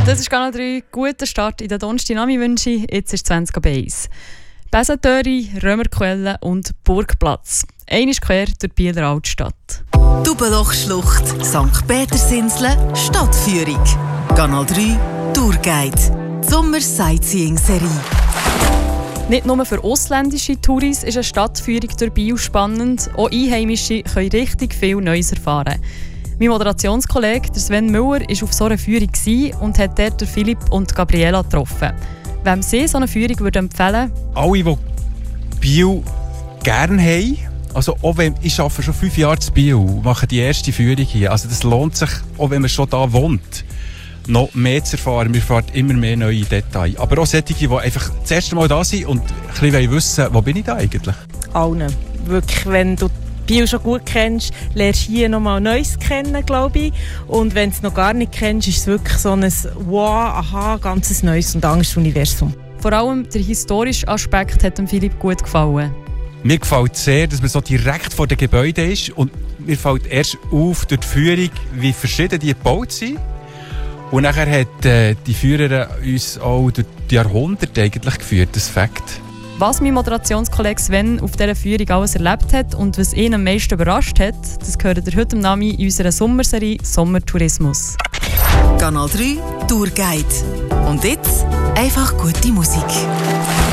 Das ist Kanal 3. Guten Start in den Donnerstagnachmittag wünsche ich. Jetzt ist 20:01. Besentöre, Römerquelle und Burgplatz. Einmal quer durch die Bieler Altstadt. Dubenlochschlucht, St. Petersinsel, Stadtführung. Kanal 3 Tourguide. Sommer-Sightseeing-Serie. Nicht nur für ausländische Touris ist eine Stadtführung durch Biel spannend. Auch Einheimische können richtig viel Neues erfahren. Mein Moderationskollege Sven Müller war auf so einer Führung und hat dort Philipp und Gabriela getroffen. Wem sie so eine Führung empfehlen? Alle, die Biel gerne haben. Also auch wenn ich arbeite schon 5 Jahre in Biel, mache die erste Führung hier. Also das lohnt sich, auch wenn man schon da wohnt, noch mehr zu erfahren. Wir erfahren immer mehr neue Details. Aber auch solche, die einfach das erste Mal da sind und ein bisschen wissen, wo bin ich da eigentlich? Allen. Wirklich, wenn du Biel schon gut kennst, lernst du hier nochmal Neues kennen, glaube ich. Und wenn du es noch gar nicht kennst, ist es wirklich so ein wow, aha, ganzes neues und anderes Universum. Vor allem der historische Aspekt hat dem Philipp gut gefallen. Mir gefällt sehr, dass man so direkt vor den Gebäuden ist. Und mir fällt erst auf durch die Führung, wie verschieden die gebaut sind. Und nachher hat die Führerin uns auch durch die Jahrhunderte eigentlich geführt, das Fakt. Was mein Moderationskollege Sven auf dieser Führung alles erlebt hat und was ihn am meisten überrascht hat, das gehört ihr heute im Namen in unserer Sommerserie Sommertourismus. Kanal 3 Tourguide. Und jetzt einfach gute Musik.